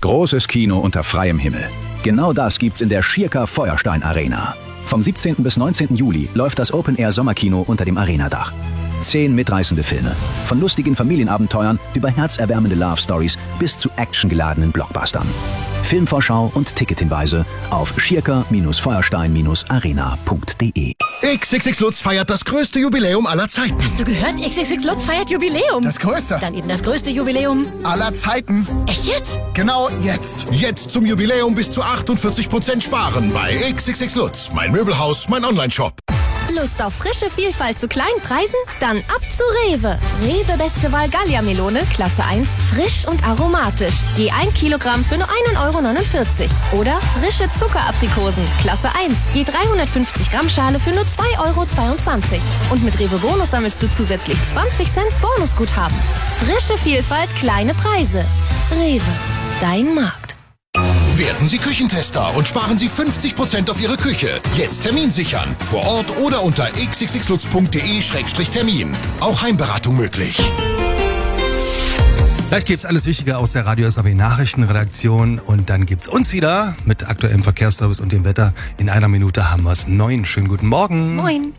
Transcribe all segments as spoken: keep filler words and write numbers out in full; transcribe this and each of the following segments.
Großes Kino unter freiem Himmel. Genau das gibt's in der Schirker Feuerstein Arena. Vom siebzehnten bis neunzehnten Juli läuft das Open-Air-Sommerkino unter dem Arenadach. Zehn mitreißende Filme. Von lustigen Familienabenteuern über herzerwärmende Love-Stories bis zu actiongeladenen Blockbustern. Filmvorschau und Tickethinweise auf schirker Feuerstein arena punkt de. X X X Lutz feiert das größte Jubiläum aller Zeiten. Hast du gehört? X X X Lutz feiert Jubiläum. Das größte. Dann eben das größte Jubiläum aller Zeiten. Echt jetzt? Genau jetzt. Jetzt zum Jubiläum bis zu achtundvierzig Prozent sparen bei X X X Lutz. Mein Möbelhaus, mein Onlineshop. Lust auf frische Vielfalt zu kleinen Preisen? Dann ab zu Rewe. Rewe Beste Wahl Gallia-Melone, Klasse eins, frisch und aromatisch. Je ein Kilogramm für nur ein Euro neunundvierzig. Oder frische Zuckeraprikosen, Klasse eins, je dreihundertfünfzig Gramm Schale für nur zwei Euro zweiundzwanzig. Und mit Rewe Bonus sammelst du zusätzlich zwanzig Cent Bonusguthaben. Frische Vielfalt, kleine Preise. Rewe, dein Markt. Werden Sie Küchentester und sparen Sie fünfzig Prozent auf Ihre Küche. Jetzt Termin sichern. Vor Ort oder unter x x x lutz punkt de Schrägstrich Termin. Auch Heimberatung möglich. Gleich gibt's alles Wichtige aus der Radio S A B Nachrichtenredaktion und dann gibt's uns wieder mit aktuellem Verkehrsservice und dem Wetter. In einer Minute haben wir's neun. Schönen guten Morgen. Moin.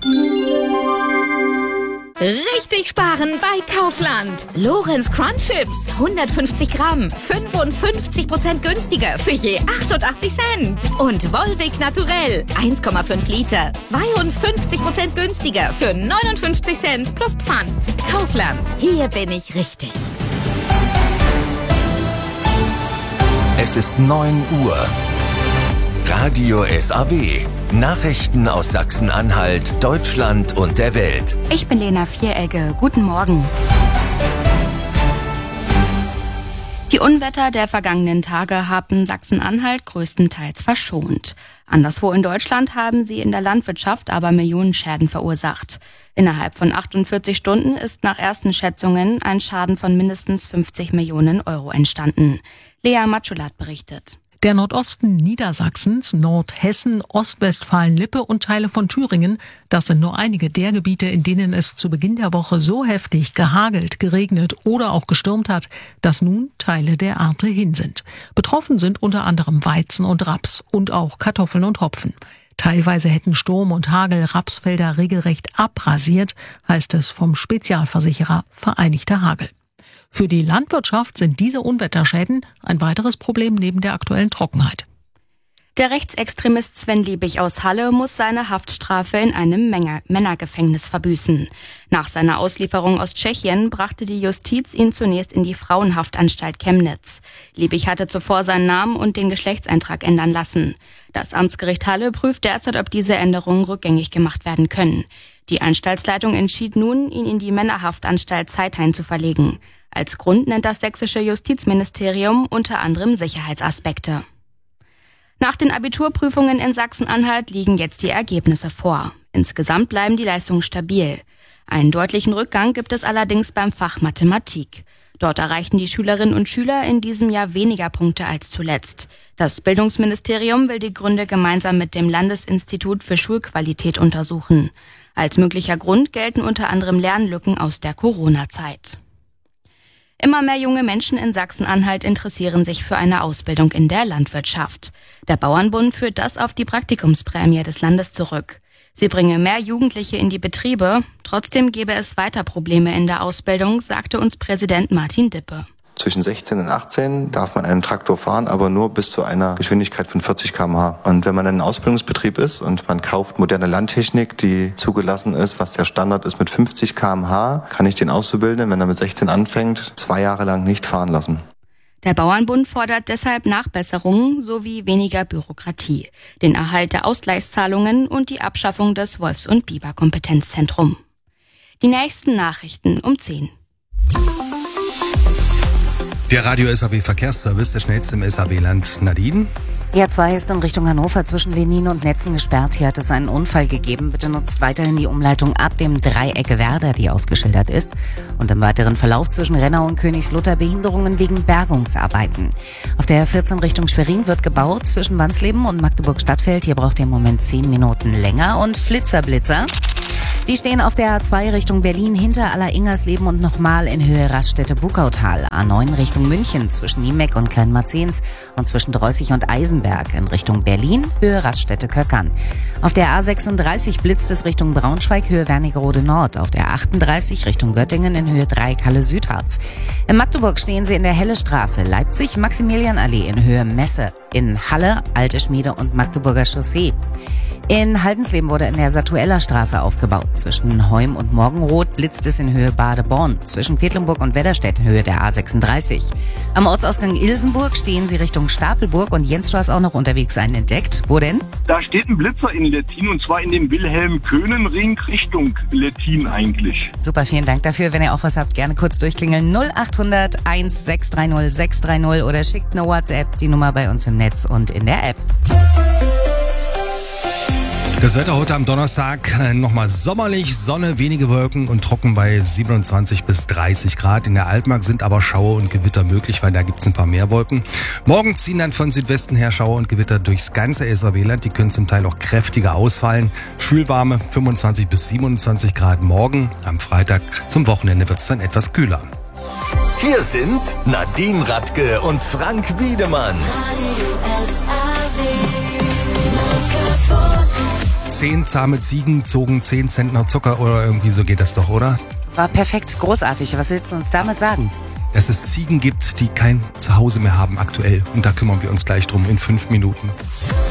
Richtig sparen bei Kaufland. Lorenz Crunch Chips, hundertfünfzig Gramm, fünfundfünfzig Prozent günstiger für je achtundachtzig Cent. Und Volvic Naturell, eins Komma fünf Liter, zweiundfünfzig Prozent günstiger für neunundfünfzig Cent plus Pfand. Kaufland, hier bin ich richtig. Es ist neun Uhr. Radio S A W. Nachrichten aus Sachsen-Anhalt, Deutschland und der Welt. Ich bin Lena Vieregge. Guten Morgen. Die Unwetter der vergangenen Tage haben Sachsen-Anhalt größtenteils verschont. Anderswo in Deutschland haben sie in der Landwirtschaft aber Millionenschäden verursacht. Innerhalb von achtundvierzig Stunden ist nach ersten Schätzungen ein Schaden von mindestens fünfzig Millionen Euro entstanden. Lea Matschulat berichtet. Der Nordosten Niedersachsens, Nordhessen, Ostwestfalen-Lippe und Teile von Thüringen, das sind nur einige der Gebiete, in denen es zu Beginn der Woche so heftig gehagelt, geregnet oder auch gestürmt hat, dass nun Teile der Ernte hin sind. Betroffen sind unter anderem Weizen und Raps und auch Kartoffeln und Hopfen. Teilweise hätten Sturm und Hagel Rapsfelder regelrecht abrasiert, heißt es vom Spezialversicherer Vereinigter Hagel. Für die Landwirtschaft sind diese Unwetterschäden ein weiteres Problem neben der aktuellen Trockenheit. Der Rechtsextremist Sven Liebig aus Halle muss seine Haftstrafe in einem Männergefängnis verbüßen. Nach seiner Auslieferung aus Tschechien brachte die Justiz ihn zunächst in die Frauenhaftanstalt Chemnitz. Liebig hatte zuvor seinen Namen und den Geschlechtseintrag ändern lassen. Das Amtsgericht Halle prüft derzeit, ob diese Änderungen rückgängig gemacht werden können. Die Anstaltsleitung entschied nun, ihn in die Männerhaftanstalt Zeithain zu verlegen. Als Grund nennt das sächsische Justizministerium unter anderem Sicherheitsaspekte. Nach den Abiturprüfungen in Sachsen-Anhalt liegen jetzt die Ergebnisse vor. Insgesamt bleiben die Leistungen stabil. Einen deutlichen Rückgang gibt es allerdings beim Fach Mathematik. Dort erreichten die Schülerinnen und Schüler in diesem Jahr weniger Punkte als zuletzt. Das Bildungsministerium will die Gründe gemeinsam mit dem Landesinstitut für Schulqualität untersuchen. Als möglicher Grund gelten unter anderem Lernlücken aus der Corona-Zeit. Immer mehr junge Menschen in Sachsen-Anhalt interessieren sich für eine Ausbildung in der Landwirtschaft. Der Bauernbund führt das auf die Praktikumsprämie des Landes zurück. Sie bringe mehr Jugendliche in die Betriebe. Trotzdem gäbe es weiter Probleme in der Ausbildung, sagte uns Präsident Martin Dippe. Zwischen sechzehn und achtzehn darf man einen Traktor fahren, aber nur bis zu einer Geschwindigkeit von vierzig Kilometer pro Stunde. Und wenn man in einem Ausbildungsbetrieb ist und man kauft moderne Landtechnik, die zugelassen ist, was der Standard ist mit fünfzig Kilometer pro Stunde, kann ich den Auszubildenden, wenn er mit sechzehn anfängt, zwei Jahre lang nicht fahren lassen. Der Bauernbund fordert deshalb Nachbesserungen sowie weniger Bürokratie, den Erhalt der Ausgleichszahlungen und die Abschaffung des Wolfs- und Biber-Kompetenzzentrums. Die nächsten Nachrichten um zehn. Der Radio S A B Verkehrsservice, der schnellste im S A B-Land. Nadine? E R zwei ist in Richtung Hannover zwischen Lenin und Netzen gesperrt. Hier hat es einen Unfall gegeben. Bitte nutzt weiterhin die Umleitung ab dem Dreieck Werder, die ausgeschildert ist. Und im weiteren Verlauf zwischen Rennau und Königslutter Behinderungen wegen Bergungsarbeiten. Auf der vierzehn Richtung Schwerin wird gebaut zwischen Wansleben und Magdeburg-Stadtfeld. Hier braucht ihr im Moment zehn Minuten länger. Und Flitzerblitzer. Die stehen auf der A zwei Richtung Berlin hinter Aller-Ingersleben und nochmal in Höhe Raststätte-Buckautal. A neun Richtung München zwischen Niemeck und Kleinmarzens und zwischen Dreußig und Eisenberg in Richtung Berlin, Höhe Raststätte-Köckern. Auf der A sechsunddreißig blitzt es Richtung Braunschweig, Höhe Wernigerode Nord. Auf der achtunddreißig Richtung Göttingen in Höhe drei Kalle-Südharz. In Magdeburg stehen sie in der Hellestraße, Leipzig Maximilianallee in Höhe Messe. In Halle, Alte Schmiede und Magdeburger Chaussee. In Haldensleben wurde in der Satuella Straße aufgebaut. Zwischen Heum und Morgenroth blitzt es in Höhe Badeborn. Zwischen Quedlinburg und Wedderstedt in Höhe der A sechsunddreißig. Am Ortsausgang Ilsenburg stehen sie Richtung Stapelburg und Jens, du hast auch noch unterwegs einen entdeckt. Wo denn? Da steht ein Blitzer in Lettin und zwar in dem Wilhelm-Köhnen-Ring Richtung Lettin eigentlich. Super, vielen Dank dafür. Wenn ihr auch was habt, gerne kurz durchklingeln. null achthundert eins sechs drei null sechs drei null oder schickt eine WhatsApp, die Nummer bei uns im Netz und in der App. Das Wetter heute am Donnerstag äh, nochmal sommerlich, Sonne, wenige Wolken und trocken bei siebenundzwanzig bis dreißig Grad. In der Altmark sind aber Schauer und Gewitter möglich, weil da gibt's ein paar mehr Wolken. Morgen ziehen dann von Südwesten her Schauer und Gewitter durchs ganze S A W-Land. Die können zum Teil auch kräftiger ausfallen. Schwülwarme fünfundzwanzig bis siebenundzwanzig Grad morgen. Am Freitag zum Wochenende wird's dann etwas kühler. Hier sind Nadine Radke und Frank Wiedemann. Zehn zahme Ziegen zogen zehn Zentner Zucker oder irgendwie so geht das doch, oder? War perfekt, großartig. Was willst du uns damit sagen? Dass es Ziegen gibt, die kein Zuhause mehr haben aktuell. Und da kümmern wir uns gleich drum in fünf Minuten.